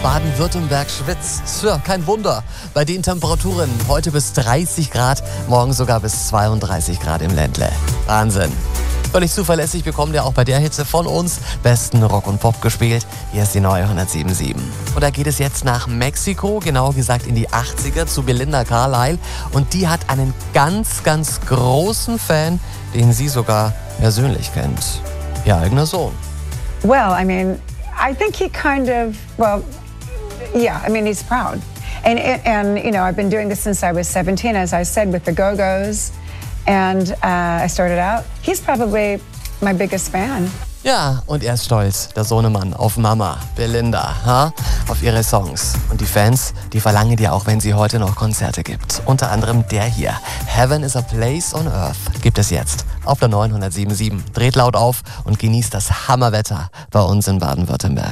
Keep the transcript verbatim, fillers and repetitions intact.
Baden-Württemberg schwitzt. Tja, kein Wunder. Bei den Temperaturen heute bis dreißig Grad, morgen sogar bis zweiunddreißig Grad im Ländle. Wahnsinn. Völlig zuverlässig bekommt ihr auch bei der Hitze von uns besten Rock und Pop gespielt. Hier ist die neue hundertsieben Komma sieben. Und da geht es jetzt nach Mexiko, genauer gesagt in die achtziger zu Belinda Carlisle. Und die hat einen ganz, ganz großen Fan, den sie sogar persönlich kennt. Ihr eigener Sohn. Well, I mean, I think he kind of, well, yeah, I mean, he's proud. And, and you know, I've been doing this since I was seventeen, as I said, with the Go-Go's. And uh, I started out. He's probably my biggest fan. Ja, und er ist stolz, der Sohnemann, auf Mama, Belinda, ha? Auf ihre Songs. Und die Fans, die verlangen dir auch, wenn sie heute noch Konzerte gibt. Unter anderem der hier, Heaven is a Place on Earth, gibt es jetzt auf der neuen hundertsieben Komma sieben. Dreht laut auf und genießt das Hammerwetter bei uns in Baden-Württemberg.